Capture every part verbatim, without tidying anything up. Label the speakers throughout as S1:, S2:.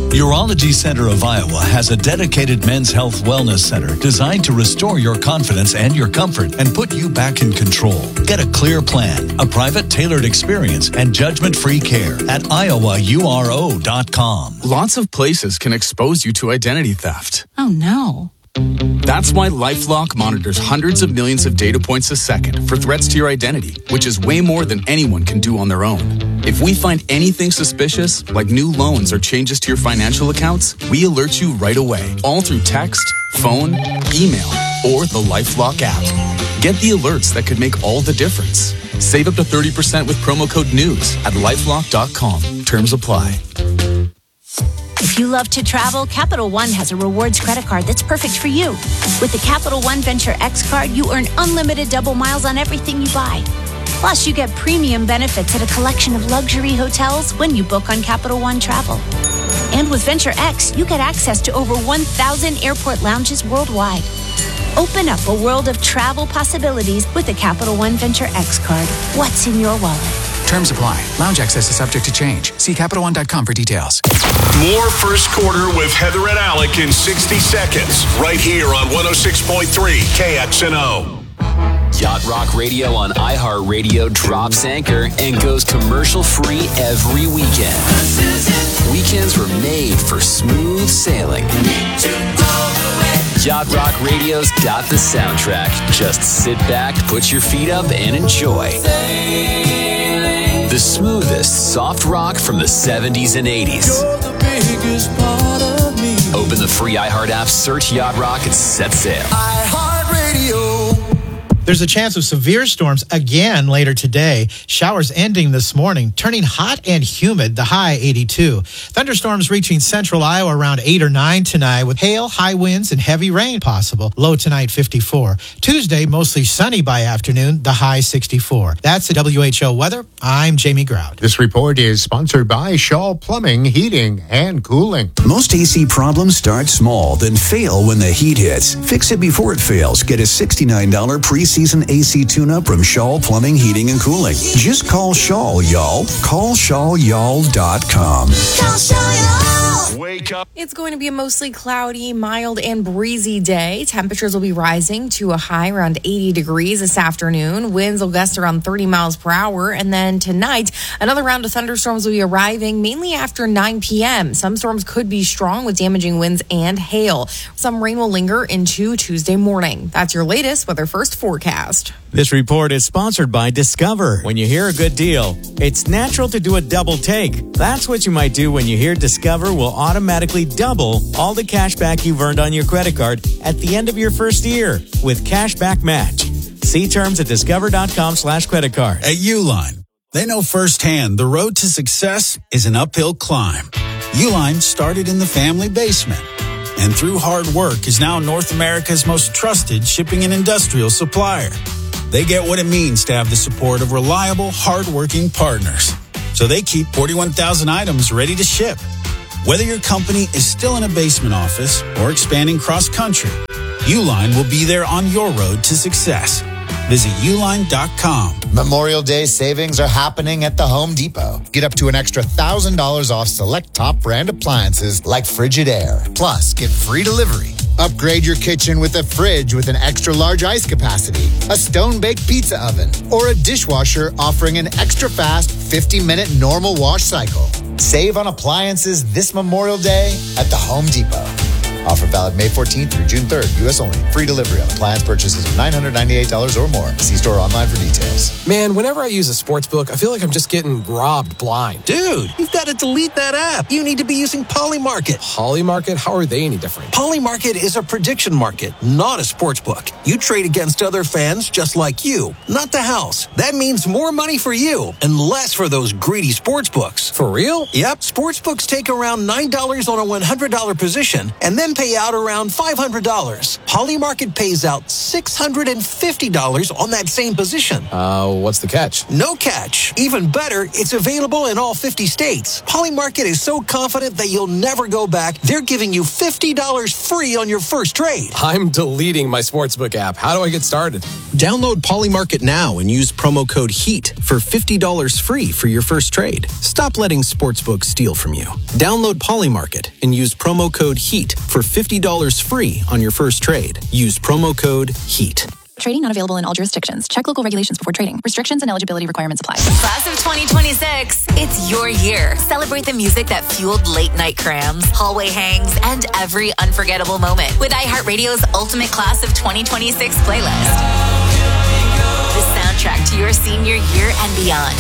S1: Urology Center of Iowa has a dedicated men's health wellness center designed to restore your confidence and your comfort and put you back in control. Get a clear plan, a private tailored experience, and judgment-free care at iowa u r o dot com.
S2: Lots of places can expose you to identity theft.
S3: Oh, no.
S2: That's why LifeLock monitors hundreds of millions of data points a second for threats to your identity, which is way more than anyone can do on their own. If we find anything suspicious, like new loans or changes to your financial accounts, we alert you right away, all through text, phone, email, or the LifeLock app. Get the alerts that could make all the difference. Save up to thirty percent with promo code NEWS at lifelock dot com. Terms apply.
S4: If you love to travel, Capital One has a rewards credit card that's perfect for you. With the Capital One Venture X card, you earn unlimited double miles on everything you buy. Plus, you get premium benefits at a collection of luxury hotels when you book on Capital One Travel. And with Venture X, you get access to over one thousand airport lounges worldwide. Open up a world of travel possibilities with the Capital One Venture X card. What's in your wallet?
S5: Terms apply. Lounge access is subject to change. See Capital One dot com for details.
S6: More First Quarter with Heather and Alec in sixty seconds, right here on one oh six point three K X N O.
S7: Yacht Rock Radio on iHeartRadio drops anchor and goes commercial-free every weekend. Weekends were made for smooth sailing. Yacht Rock Radio's got the soundtrack. Just sit back, put your feet up, and enjoy. The smoothest soft rock from the seventies and eighties. Open the free iHeart app, search Yacht Rock, and set sail.
S8: iHeartRadio.
S9: There's a chance of severe storms again later today. Showers ending this morning, turning hot and humid, the high eighty-two. Thunderstorms reaching central Iowa around eight or nine tonight with hail, high winds, and heavy rain possible. Low tonight, fifty-four. Tuesday, mostly sunny by afternoon, the high sixty-four. That's the W H O weather. I'm Jamie Grout.
S10: This report is sponsored by Shaw Plumbing, Heating, and Cooling.
S11: Most A C problems start small, then fail when the heat hits. Fix it before it fails. Get a sixty-nine dollars pre-season A C tune-up from Shaw Plumbing, Heating, and Cooling. Just call Shaw, y'all. Call shaw y'all dot com.
S8: Call Shaw, y'all.
S6: Wake up.
S12: It's going to be a mostly cloudy, mild, and breezy day. Temperatures will be rising to a high around eighty degrees this afternoon. Winds will gust around thirty miles per hour. And then tonight, another round of thunderstorms will be arriving mainly after nine p.m. Some storms could be strong with damaging winds and hail. Some rain will linger into Tuesday morning. That's your latest Weather First forecast.
S13: This report is sponsored by Discover. When you hear a good deal, it's natural to do a double take. That's what you might do when you hear Discover will automatically double all the cash back you've earned on your credit card at the end of your first year with Cashback Match. See terms at discover.com slash credit card.
S14: At Uline, they know firsthand the road to success is an uphill climb. Uline started in the family basement and through hard work is now North America's most trusted shipping and industrial supplier. They get what it means to have the support of reliable, hard-working partners. So they keep forty-one thousand items ready to ship. Whether your company is still in a basement office or expanding cross-country, Uline will be there on your road to success. Visit uline dot com.
S15: Memorial Day savings are happening at the Home Depot. Get up to an extra one thousand dollars off select top brand appliances like Frigidaire. Plus, get free delivery. Upgrade your kitchen with a fridge with an extra large ice capacity, a stone-baked pizza oven, or a dishwasher offering an extra fast fifty-minute normal wash cycle. Save on appliances this Memorial Day at the Home Depot. Offer valid May fourteenth through June third. U S only. Free delivery on appliance purchases of nine hundred ninety-eight dollars or more. See store online for details.
S16: Man, whenever I use a sports book, I feel like I'm just getting robbed blind.
S17: Dude, you've got to delete that app. You need to be using Polymarket.
S16: Polymarket? How are they any different?
S17: Polymarket is a prediction market, not a sports book. You trade against other fans just like you, not the house. That means more money for you and less for those greedy sports books.
S16: For real?
S17: Yep. Sports books take around nine dollars on a one hundred dollars position and then can pay out around five hundred dollars. Polymarket pays out six hundred fifty dollars on that same position.
S16: Uh, what's the catch?
S17: No catch. Even better, it's available in all fifty states. Polymarket is so confident that you'll never go back, they're giving you fifty dollars free on your first trade.
S16: I'm deleting my sportsbook app. How do I get started?
S3: Download Polymarket now and use promo code HEAT for fifty dollars free for your first trade. Stop letting sportsbooks steal from you. Download Polymarket and use promo code HEAT for fifty dollars free on your first trade. Use promo code HEAT.
S18: Trading not available in all jurisdictions. Check local regulations before trading. Restrictions and eligibility requirements apply.
S19: Class of twenty twenty-six, it's your year. Celebrate the music that fueled late night crams, hallway hangs, and every unforgettable moment with iHeartRadio's Ultimate Class of twenty twenty-six playlist. The soundtrack to your senior year and beyond.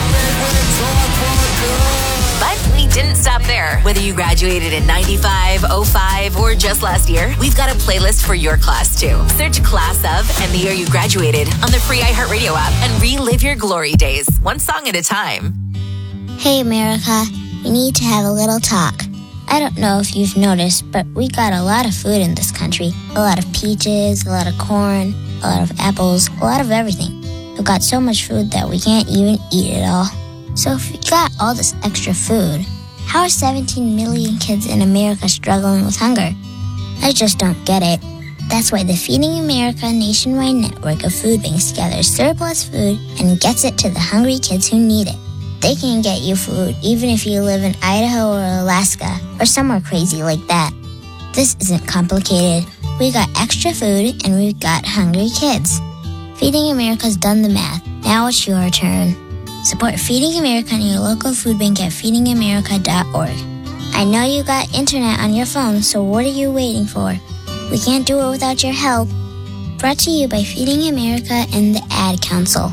S19: But we didn't stop there. Whether you graduated in ninety-five, oh five, or just last year, we've got a playlist for your class too. Search Class of and the year you graduated on the free iHeartRadio app and relive your glory days, one song at a time.
S20: Hey, America, we need to have a little talk. I don't know if you've noticed, but we got a lot of food in this country. A lot of peaches, a lot of corn, a lot of apples, a lot of everything. We've got so much food that we can't even eat it all. So if we got all this extra food, how are seventeen million kids in America struggling with hunger? I just don't get it. That's why the Feeding America nationwide network of food banks gathers surplus food and gets it to the hungry kids who need it. They can get you food even if you live in Idaho or Alaska or somewhere crazy like that. This isn't complicated. We got extra food and we've got hungry kids. Feeding America's done the math. Now it's your turn. Support Feeding America and your local food bank at feeding america dot org. I know you got internet on your phone, so what are you waiting for? We can't do it without your help. Brought to you by Feeding America and the Ad Council.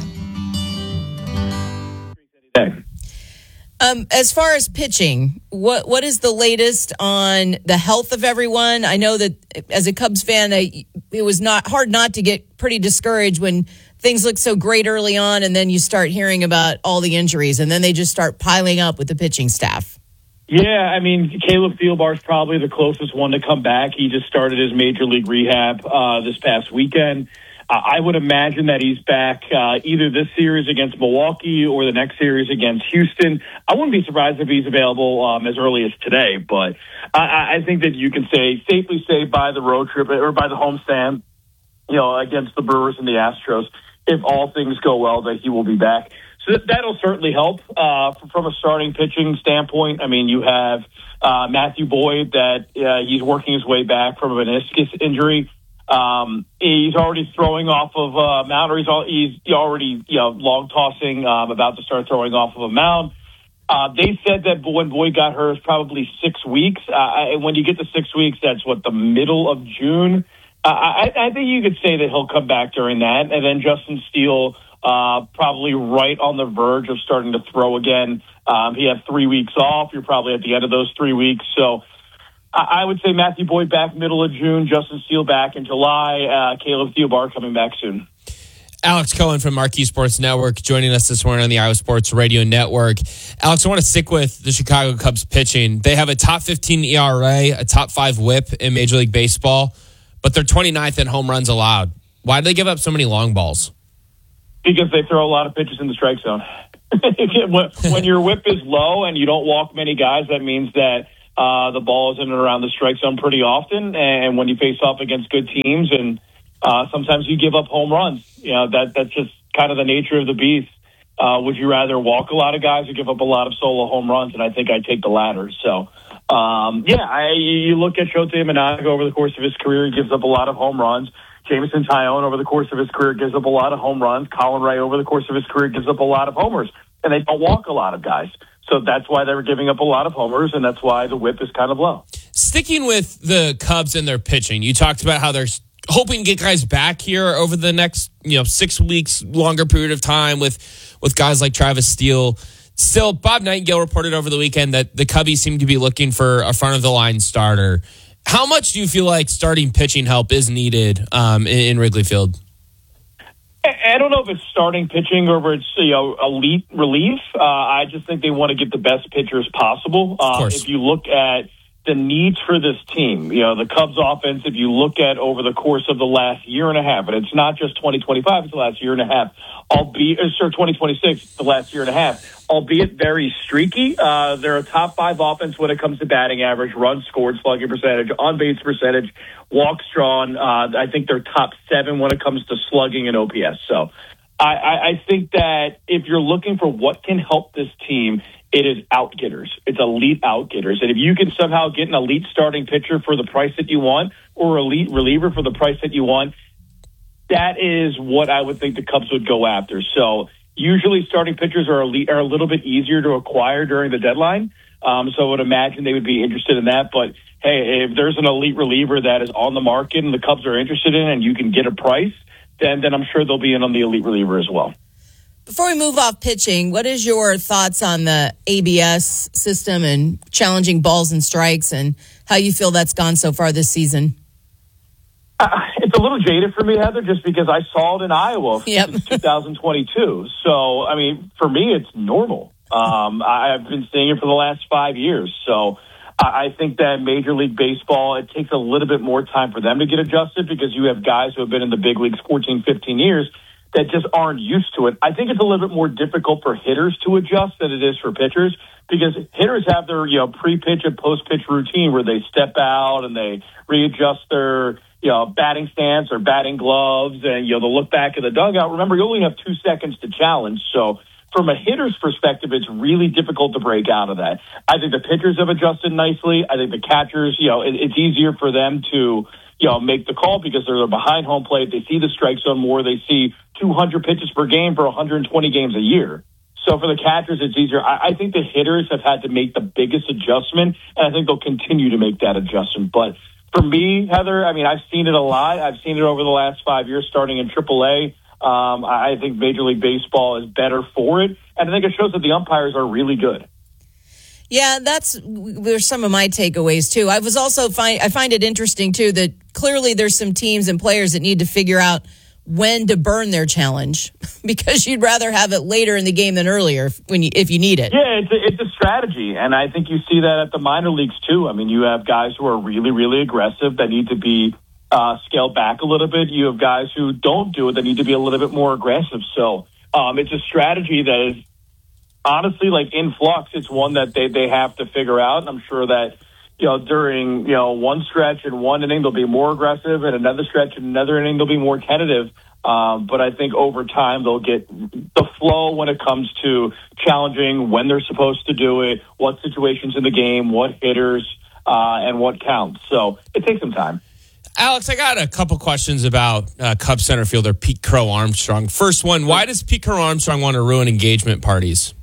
S21: Um, as far as pitching, what what is the latest on the health of everyone? I know that as a Cubs fan, I, it was not hard not to get pretty discouraged when things look so great early on, and then you start hearing about all the injuries, and then they just start piling up with the pitching staff.
S22: Yeah, I mean, Caleb Thielbar's probably the closest one to come back. He just started his major league rehab uh, this past weekend. Uh, I would imagine that he's back uh, either this series against Milwaukee or the next series against Houston. I wouldn't be surprised if he's available um, as early as today, but I, I think that you can say safely say by the road trip or by the homestand, you know, against the Brewers and the Astros, if all things go well, that he will be back. So that, that'll certainly help uh, from a starting pitching standpoint. I mean, you have uh, Matthew Boyd that uh, he's working his way back from a meniscus injury. Um, he's already throwing off of a mound, or he's, all, he's already you know long tossing, um, about to start throwing off of a mound. Uh, they said that when Boyd got hurt, it's probably six weeks. Uh, and when you get to six weeks, that's what the middle of June. Uh, I, I think you could say that he'll come back during that. And then Justin Steele, uh, probably right on the verge of starting to throw again. Um, he had three weeks off. You're probably at the end of those three weeks. So I, I would say Matthew Boyd back middle of June, Justin Steele back in July, uh, Caleb Thielbar coming back soon.
S23: Alex Cohen from Marquee Sports Network joining us this morning on the Iowa Sports Radio Network. Alex, I want to stick with the Chicago Cubs pitching. They have a top fifteen E R A, a top five whip in Major League Baseball, but they're twenty-ninth in home runs allowed. Why do they give up so many long balls?
S22: Because they throw a lot of pitches in the strike zone. When your whip is low and you don't walk many guys, that means that uh, the ball is in and around the strike zone pretty often. And when you face off against good teams, and uh, sometimes you give up home runs, you know, that that's just kind of the nature of the beast. Uh, would you rather walk a lot of guys or give up a lot of solo home runs? And I think I'd take the latter. So, um, yeah, I, you look at Shota Imanaga over the course of his career, he gives up a lot of home runs. Jameson Taillon over the course of his career gives up a lot of home runs. Colin Ray over the course of his career gives up a lot of homers. And they don't walk a lot of guys. So that's why they were giving up a lot of homers, and that's why the whip is kind of low.
S23: Sticking with the Cubs and their pitching, you talked about how they're hoping to get guys back here over the next, you know, six weeks, longer period of time with, with guys like Travis Steele. Still, Bob Nightingale reported over the weekend that the Cubbies seem to be looking for a front-of-the-line starter. How much do you feel like starting pitching help is needed um, in, in Wrigley Field?
S22: I don't know if it's starting pitching or if it's, you know, elite relief. Uh, I just think they want to get the best pitchers possible. Uh, if you look at the needs for this team, you know, the Cubs offense, if you look at over the course of the last year and a half, and it's not just twenty twenty-five, it's the last year and a half, albeit, or twenty twenty-six, the last year and a half, albeit very streaky. Uh, they're a top five offense when it comes to batting average, runs scored, slugging percentage, on-base percentage, walks drawn. Uh, I think they're top seven when it comes to slugging and O P S. So I, I, I think that if you're looking for what can help this team, it is outgetters. It's elite outgetters. And if you can somehow get an elite starting pitcher for the price that you want, or elite reliever for the price that you want, that is what I would think the Cubs would go after. So usually starting pitchers are, elite, are a little bit easier to acquire during the deadline. Um, so I would imagine they would be interested in that. But, hey, if there's an elite reliever that is on the market and the Cubs are interested in and you can get a price, then, then I'm sure they'll be in on the elite reliever as well.
S21: Before we move off pitching, what is your thoughts on the A B S system and challenging balls and strikes and how you feel that's gone so far this season?
S22: Uh, it's a little jaded for me, Heather, just because I saw it in Iowa
S21: yep.
S22: since two thousand twenty-two. So, I mean, for me, it's normal. Um, I've been seeing it for the last five years. So I think that Major League Baseball, it takes a little bit more time for them to get adjusted because you have guys who have been in the big leagues fourteen, fifteen years that just aren't used to it. I think it's a little bit more difficult for hitters to adjust than it is for pitchers because hitters have their, you know, pre-pitch and post-pitch routine where they step out and they readjust their, you know, batting stance or batting gloves and, you know, they'll look back at the dugout. Remember, you only have two seconds to challenge. So from a hitter's perspective, it's really difficult to break out of that. I think the pitchers have adjusted nicely. I think the catchers, you know, it, it's easier for them to, you know, make the call because they're behind home plate. They see the strike zone more. They see two hundred pitches per game for one hundred twenty games a year. So for the catchers, it's easier. I, I think the hitters have had to make the biggest adjustment, and I think they'll continue to make that adjustment. But for me, Heather, I mean, I've seen it a lot. I've seen it over the last five years, starting in triple A. Um, I think Major League Baseball is better for it, and I think it shows that the umpires are really good.
S21: Yeah, that's there's some of my takeaways too. I was also find I find it interesting too that clearly there's some teams and players that need to figure out when to burn their challenge because you'd rather have it later in the game than earlier when you, if you need it.
S22: Yeah, it's a, it's a strategy, and I think you see that at the minor leagues too. I mean, you have guys who are really, really aggressive that need to be uh, scaled back a little bit. You have guys who don't do it that need to be a little bit more aggressive. So um, it's a strategy that is honestly like in flux. It's one that they, they have to figure out, and I'm sure that, you know, during, you know, one stretch and one inning, they'll be more aggressive, and another stretch and another inning, they'll be more tentative. Um, but I think over time, they'll get the flow when it comes to challenging when they're supposed to do it, what situations in the game, what hitters, uh, and what counts. So it takes some time.
S23: Alex, I got a couple questions about uh, Cubs center fielder Pete Crow Armstrong. First one, why does Pete Crow Armstrong want to ruin engagement parties?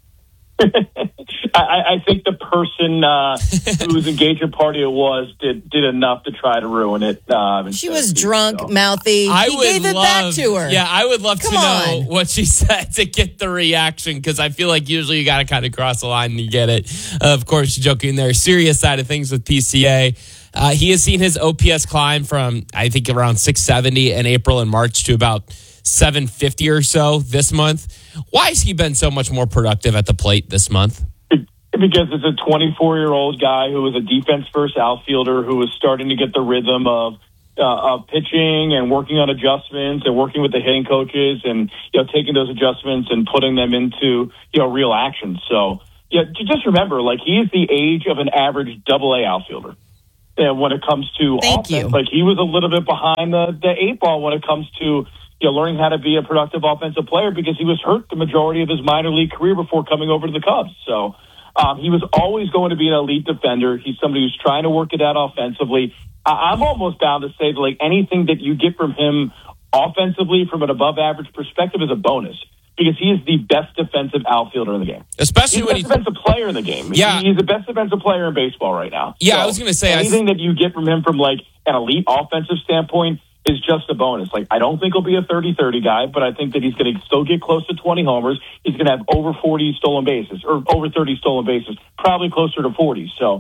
S22: I, I think the person uh, whose engagement party it was did did enough to try to ruin it. Um,
S21: she was drunk, so. mouthy.
S23: I
S21: he
S23: would
S21: gave it
S23: love,
S21: back to her.
S23: Yeah, I would love
S21: Come
S23: to know
S21: on.
S23: what she said to get the reaction because I feel like usually you got to kind of cross the line and you get it. Uh, of course, joking there. Serious side of things with P C A. Uh, he has seen his O P S climb from, I think, around six seventy in April and March to about seven fifty or so this month. Why has he been so much more productive at the plate this month?
S22: Because it's a twenty-four-year-old guy who was a defense-first outfielder who was starting to get the rhythm of, uh, of pitching and working on adjustments and working with the hitting coaches and, you know, taking those adjustments and putting them into, you know, real action. So, yeah, just remember, like, he is the age of an average double-A outfielder. And when it comes to
S21: Thank
S22: offense,
S21: you.
S22: like, he was a little bit behind the, the eight ball when it comes to, you know, learning how to be a productive offensive player because he was hurt the majority of his minor league career before coming over to the Cubs. So, Um, he was always going to be an elite defender. He's somebody who's trying to work it out offensively. I- I'm almost bound to say that, like, anything that you get from him offensively from an above-average perspective is a bonus because he is the best defensive outfielder in the game.
S23: Especially
S22: he's
S23: when
S22: the best defensive player in the game.
S23: Yeah.
S22: He- he's the best defensive player in baseball right now.
S23: Yeah,
S22: so
S23: I was going to say.
S22: anything
S23: I...
S22: that you get from him from, like, an elite offensive standpoint is just a bonus. Like, I don't think he'll be a thirty thirty guy, but I think that he's going to still get close to twenty homers. He's going to have over forty stolen bases, or over thirty stolen bases, probably closer to forty. So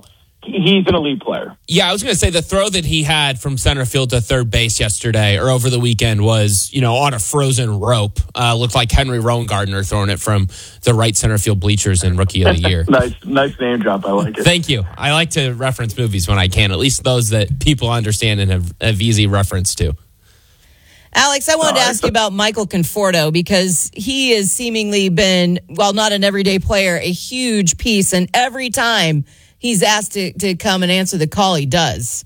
S22: he's an elite player.
S23: Yeah, I was going to say the throw that he had from center field to third base yesterday or over the weekend was, you know, on a frozen rope. Uh, looked like Henry Rowan-Gardner throwing it from the right center field bleachers in Rookie of the Year.
S22: nice, nice name drop. I like it.
S23: Thank you. I like to reference movies when I can, at least those that people understand and have, have easy reference to.
S21: Alex, I wanted to ask you about Michael Conforto because he has seemingly been, while not an everyday player, a huge piece. And every time he's asked to, to come and answer the call, he does.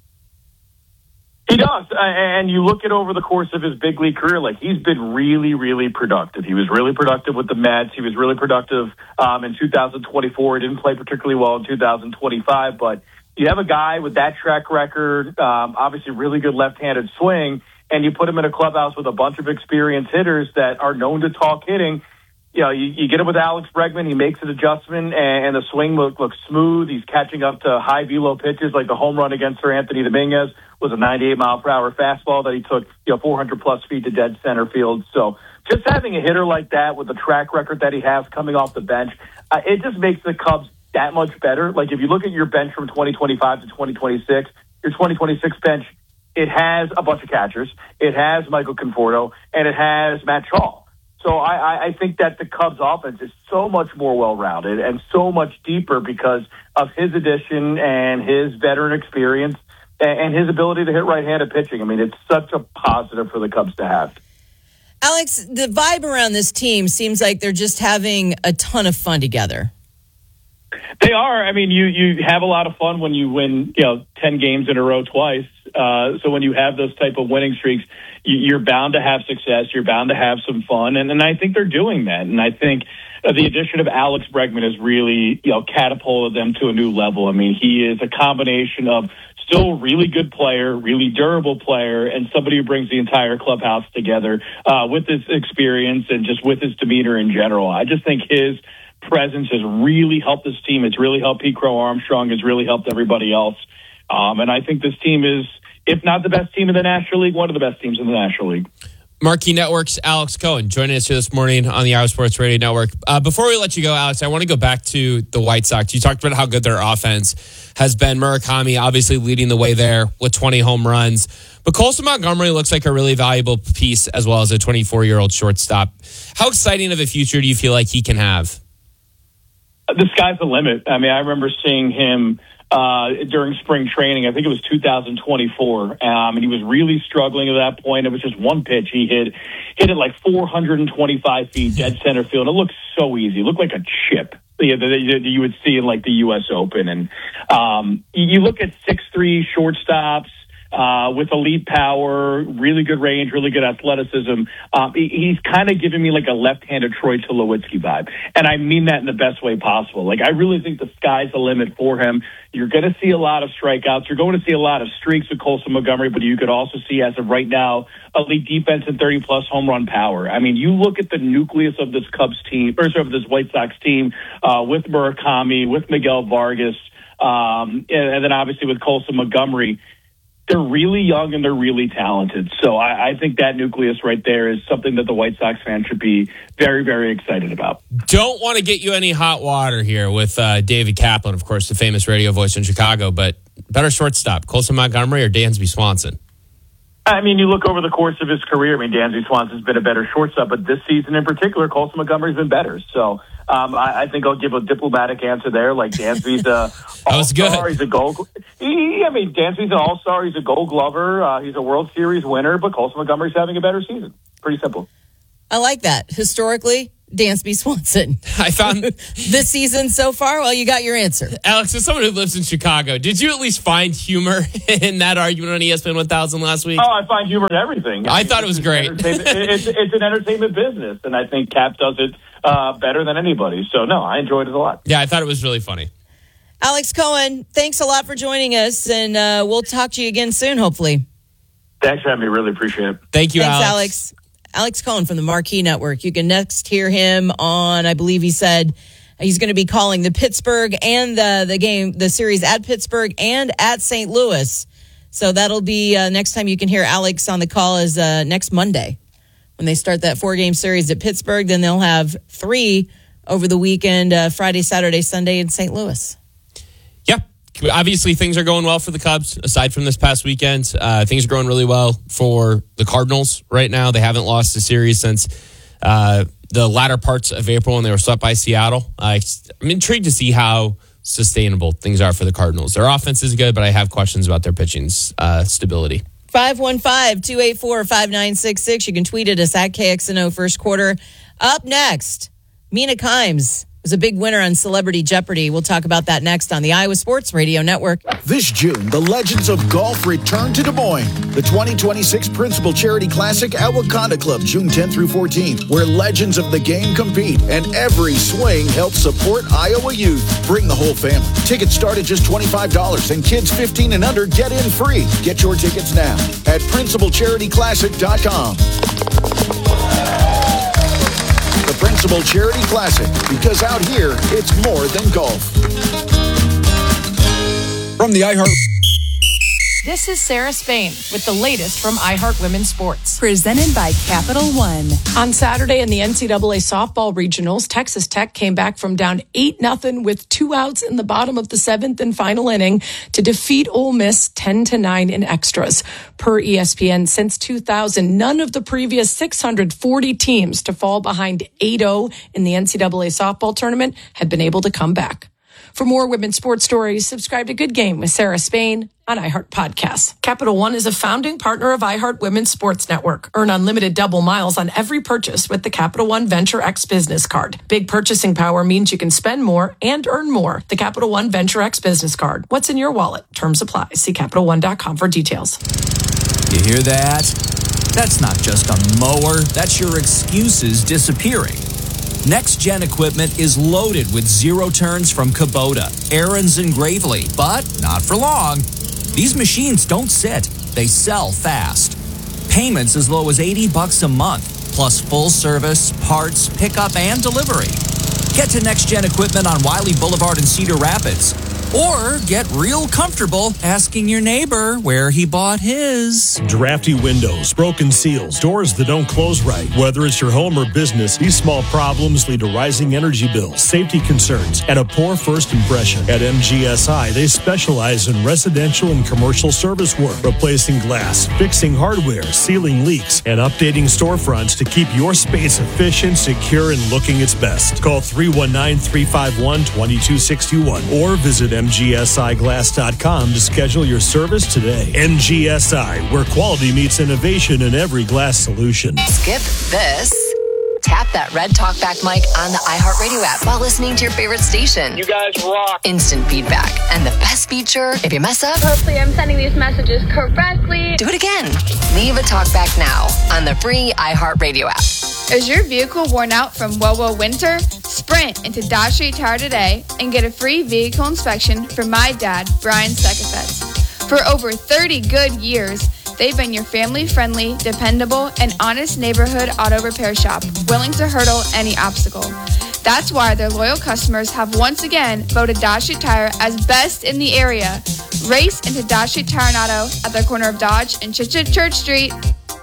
S22: He does. Uh, and you look at over the course of his big league career, like he's been really, really productive. He was really productive with the Mets. He was really productive um, in two thousand twenty-four. He didn't play particularly well in two thousand twenty-five. But you have a guy with that track record, um, obviously really good left-handed swing, and you put him in a clubhouse with a bunch of experienced hitters that are known to talk hitting. You know, you, you get him with Alex Bregman, he makes an adjustment, and, and the swing look, looks smooth. He's catching up to high velo pitches, like the home run against Sir Anthony Dominguez was a ninety-eight mile per hour fastball that he took, you know, four hundred plus feet to dead center field. So just having a hitter like that with the track record that he has coming off the bench, uh, it just makes the Cubs that much better. Like if you look at your bench from twenty twenty-five to twenty twenty-six, your twenty twenty-six bench, it has a bunch of catchers. It has Michael Conforto, and it has Matt Shaw. So I, I think that the Cubs offense is so much more well-rounded and so much deeper because of his addition and his veteran experience and his ability to hit right-handed pitching. I mean, it's such a positive for the Cubs to have.
S21: Alex, the vibe around this team seems like they're just having a ton of fun together.
S22: They are. I mean, you, you have a lot of fun when you win, you know, ten games in a row twice. Uh, so when you have those type of winning streaks, you, you're bound to have success. You're bound to have some fun. And, and I think they're doing that. And I think uh, the addition of Alex Bregman has really, you know, catapulted them to a new level. I mean, he is a combination of still a really good player, really durable player, and somebody who brings the entire clubhouse together uh, with his experience and just with his demeanor in general. I just think his presence has really helped this team. It's really helped Pete Crow Armstrong. It's really helped everybody else. Um, and I think this team is, if not the best team in the National League, one of the best teams in the National League.
S23: Marquee Network's Alex Cohen joining us here this morning on the Iowa Sports Radio Network. Uh, before we let you go, Alex, I want to go back to the White Sox. You talked about how good their offense has been. Murakami obviously leading the way there with twenty home runs. But Colson Montgomery looks like a really valuable piece as well as a twenty-four-year-old shortstop. How exciting of a future do you feel like he can have?
S22: The sky's the limit. I mean, I remember seeing him uh, during spring training. I think it was two thousand twenty-four. Um, and he was really struggling at that point. It was just one pitch. He hit, hit it like four hundred twenty-five feet dead center field. It looked so easy. It looked like a chip you know, that you would see in like the U S Open. And um, you look at six three shortstops, Uh, with elite power, really good range, really good athleticism. Um, he, he's kind of giving me like a left-handed Troy Tulowitzki vibe. And I mean that in the best way possible. Like, I really think the sky's the limit for him. You're going to see a lot of strikeouts. You're going to see a lot of streaks with Colson Montgomery, but you could also see, as of right now, elite defense and thirty-plus home run power. I mean, you look at the nucleus of this Cubs team, or of this White Sox team, uh, with Murakami, with Miguel Vargas, um, and, and then obviously with Colson Montgomery. They're really young and they're really talented. So I, I think that nucleus right there is something that the White Sox fans should be very, very excited about.
S23: Don't want to get you any hot water here with uh, David Kaplan, of course, the famous radio voice in Chicago, but better shortstop, Colson Montgomery or Dansby Swanson?
S22: I mean, you look over the course of his career, I mean, Dansby Swanson's been a better shortstop, but this season in particular, Colson Montgomery's been better. So um, I, I think I'll give a diplomatic answer there. Like, Dansby's a all-star. He's a gold. He, I mean, Dansby's an all-star. He's a gold glover. Uh, he's a World Series winner, but Colson Montgomery's having a better season. Pretty simple.
S21: I like that. Historically, Dansby Swanson.
S23: I found
S21: this season so far. Well, you got your answer,
S23: Alex. As someone who lives in Chicago, did you at least find humor in that argument on E S P N one thousand last week?
S22: Oh, I find humor in everything. I,
S23: I
S22: mean,
S23: thought it was great.
S22: It's, it's an entertainment business, and I think Cap does it uh, better than anybody. So, no, I enjoyed it a lot.
S23: Yeah, I thought it was really funny.
S21: Alex Cohen, thanks a lot for joining us, and uh, we'll talk to you again soon, hopefully.
S22: Thanks for having me. Really appreciate it.
S23: Thank you,
S21: Thanks,
S23: Alex.
S21: Alex. Alex Cohen from the Marquee Network. You can next hear him on, I believe he said, he's going to be calling the Pittsburgh and the, the game, the series at Pittsburgh and at Saint Louis. So that'll be uh, next time you can hear Alex on the call is uh, next Monday when they start that four-game series at Pittsburgh. Then they'll have three over the weekend, uh, Friday, Saturday, Sunday in Saint Louis.
S23: Yeah, obviously things are going well for the Cubs aside from this past weekend. Uh, things are going really well for the Cardinals right now. They haven't lost a series since uh, the latter parts of April when they were swept by Seattle. Uh, I'm intrigued to see how sustainable things are for the Cardinals. Their offense is good, but I have questions about their pitching's uh, stability.
S21: five one five, two eight four, five nine six six. You can tweet at us at K X N O First Quarter. Up next, Mina Kimes was a big winner on Celebrity Jeopardy. We'll talk about that next on the Iowa Sports Radio Network.
S1: This June, the Legends of Golf return to Des Moines. The twenty twenty-six Principal Charity Classic at Wakanda Club, June tenth through fourteenth, where legends of the game compete and every swing helps support Iowa youth. Bring the whole family. Tickets start at just twenty-five dollars and kids fifteen and under get in free. Get your tickets now at principal charity classic dot com. The Principal Charity Classic, because out here, it's more than golf.
S2: From the iHeart...
S4: This is Sarah Spain with the latest from iHeart Women's Sports.
S24: Presented by Capital One.
S4: On Saturday in the N C double A softball regionals, Texas Tech came back from down eight nothing with two outs in the bottom of the seventh and final inning to defeat Ole Miss ten to nine in extras. Per E S P N, since two thousand, none of the previous six hundred forty teams to fall behind eight oh in the N C double A softball tournament had been able to come back. For more women's sports stories, subscribe to Good Game with Sarah Spain on iHeart Podcasts. Capital One is a founding partner of iHeart Women's Sports Network. Earn unlimited double miles on every purchase with the Capital One Venture X Business Card. Big purchasing power means you can spend more and earn more. The Capital One Venture X Business Card. What's in your wallet? Terms apply. See Capital One dot com for details.
S25: You hear that? That's not just a mower. That's your excuses disappearing. Next Gen equipment is loaded with zero turns from Kubota, Aaron's, and Gravely, but not for long. These machines don't sit, they sell fast. Payments as low as eighty bucks a month, plus full service, parts, pickup, and delivery. Get to Next Gen equipment on Wiley Boulevard in Cedar Rapids. Or get real comfortable asking your neighbor where he bought his.
S26: Drafty windows, broken seals, doors that don't close right. Whether it's your home or business, these small problems lead to rising energy bills, safety concerns, and a poor first impression. At M G S I, they specialize in residential and commercial service work, replacing glass, fixing hardware, sealing leaks, and updating storefronts to keep your space efficient, secure, and looking its best. Call three one nine, three five one, two two six one or visit M G S I glass dot com to schedule your service today. M G S I, where quality meets innovation in every glass solution.
S27: Skip this. Tap that red talkback mic on the iHeartRadio app while listening to your favorite station.
S22: You guys rock.
S27: Instant feedback. And the best feature, if you mess up,
S28: hopefully I'm sending these messages correctly.
S27: Do it again. Leave a talkback now on the free iHeartRadio app.
S28: Is your vehicle worn out from whoa whoa winter? Sprint into Dodge Street Tire today and get a free vehicle inspection from my dad, Brian Sekafetz. For over thirty good years, they've been your family-friendly, dependable, and honest neighborhood auto repair shop, willing to hurdle any obstacle. That's why their loyal customers have once again voted Dodge Street Tire as best in the area. Race into Dodge Street Tire and Auto at the corner of Dodge and Church Church Street.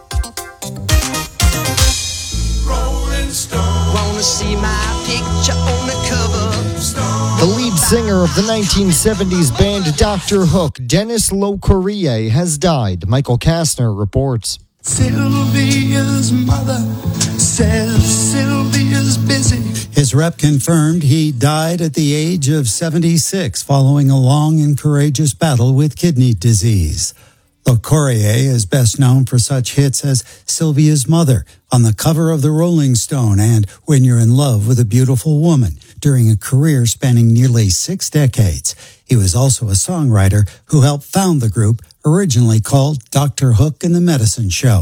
S8: Rolling Stone. Wanna see my picture on the cover?
S29: The lead singer of the nineteen seventies band Doctor Hook, Dennis Locorrier, has died. Michael Kastner reports.
S8: Sylvia's mother says Sylvia's busy.
S30: His rep confirmed he died at the age of seventy-six following a long and courageous battle with kidney disease. Locorrier is best known for such hits as Sylvia's Mother, on the cover of the Rolling Stone, and When You're in Love with a Beautiful Woman, during a career spanning nearly six decades. He was also a songwriter who helped found the group, originally called Doctor Hook and the Medicine Show.